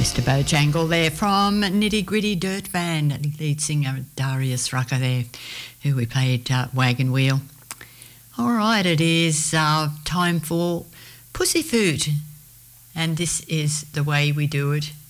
Mr. Bojangle there from Nitty Gritty Dirt Band, lead singer Darius Rucker there, who we played Wagon Wheel. All right, it is time for Pussy Food, and this is the way we do it